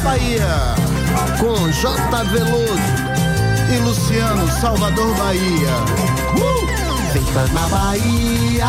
Bahia, com J. Veloso e Luciano Salvador Bahia. Feita na Bahia.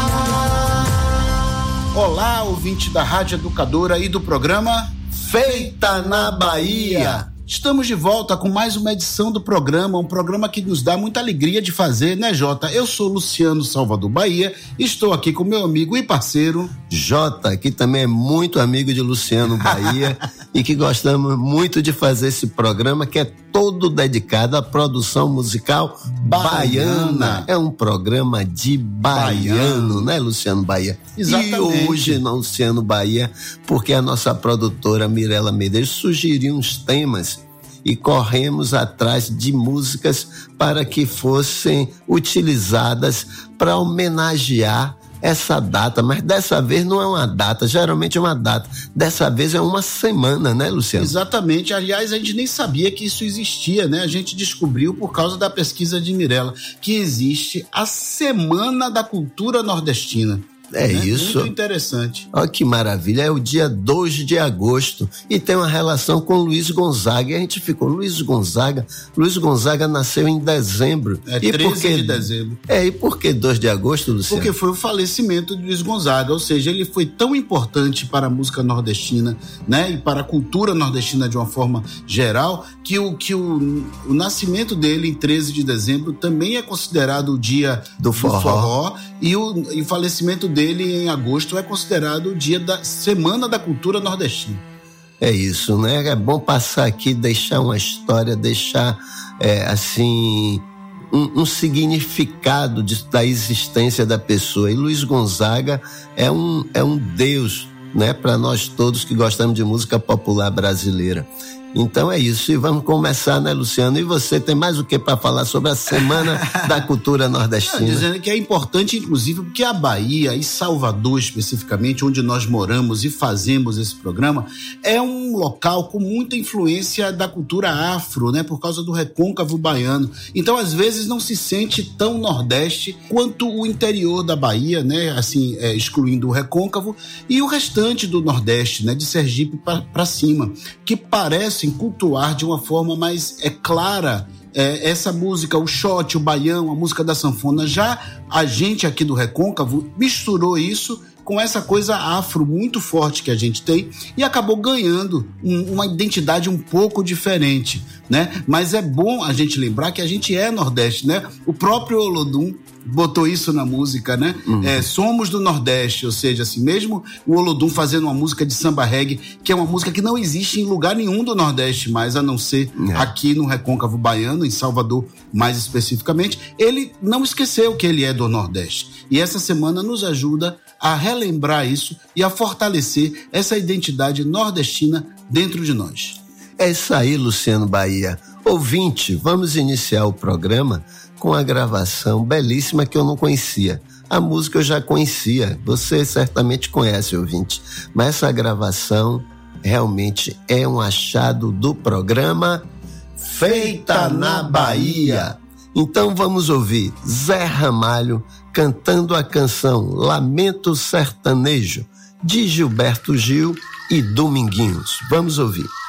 Olá, ouvinte da Rádio Educadora e do programa Feita na Bahia. Estamos de volta com mais uma edição do programa, um programa que nos dá muita alegria de fazer, né, Jota? Eu sou Luciano Salvador Bahia, estou aqui com meu amigo e parceiro Jota, que também é muito amigo de Luciano Bahia e que gostamos muito de fazer esse programa, que é todo dedicado à produção musical baiana. É um programa de baiano, né, Luciano Bahia? Exatamente. E hoje, no Luciano Bahia, porque a nossa produtora Mirela Medeiros sugeriu uns temas e corremos atrás de músicas para que fossem utilizadas para homenagear essa data, mas dessa vez não é uma data, geralmente é uma data, dessa vez é uma semana, né, Luciano? Exatamente, aliás, a gente nem sabia que isso existia, né? A gente descobriu por causa da pesquisa de Mirela que existe a Semana da Cultura Nordestina. É, né? Isso. Muito interessante. Olha que maravilha, é o dia 2 de agosto e tem uma relação com Luiz Gonzaga, e a gente ficou, Luiz Gonzaga nasceu em dezembro. É, 13 de dezembro. E por que 2 de agosto, Luciano? Porque foi o falecimento de Luiz Gonzaga, ou seja, ele foi tão importante para a música nordestina, né, e para a cultura nordestina de uma forma geral, que o nascimento dele em 13 de dezembro também é considerado o dia do forró e o falecimento dele em agosto é considerado o dia da Semana da Cultura Nordestina. É isso, né? É bom passar aqui, deixar uma história, deixar um significado da existência da pessoa. E Luiz Gonzaga é um deus, né? Para nós todos que gostamos de música popular brasileira. Então é isso, e vamos começar, né, Luciano? E você tem mais o que para falar sobre a Semana da Cultura Nordestina? Dizendo que é importante, inclusive, porque a Bahia e Salvador, especificamente, onde nós moramos e fazemos esse programa, é um local com muita influência da cultura afro, né, por causa do recôncavo baiano. Então, às vezes, não se sente tão Nordeste quanto o interior da Bahia, né, assim, excluindo o recôncavo, e o restante do Nordeste, né, de Sergipe para cima, que parece cultuar de uma forma mais clara essa música, o shot, o baião, a música da sanfona. Já a gente aqui do Recôncavo misturou isso com essa coisa afro muito forte que a gente tem e acabou ganhando uma identidade um pouco diferente, né? Mas é bom a gente lembrar que a gente é Nordeste, né? O próprio Olodum botou isso na música, né? Somos do Nordeste, ou seja, assim, mesmo o Olodum fazendo uma música de samba reggae, que é uma música que não existe em lugar nenhum do Nordeste mais, a não ser aqui no Recôncavo Baiano, em Salvador mais especificamente, ele não esqueceu que ele é do Nordeste. E essa semana nos ajuda a relembrar isso e a fortalecer essa identidade nordestina dentro de nós. É isso aí, Luciano Bahia. Ouvinte, vamos iniciar o programa com a gravação belíssima que eu não conhecia. A música eu já conhecia, você certamente conhece, ouvinte, mas essa gravação realmente é um achado do programa Feita na Bahia. Então vamos ouvir Zé Ramalho cantando a canção Lamento Sertanejo, de Gilberto Gil e Dominguinhos. Vamos ouvir.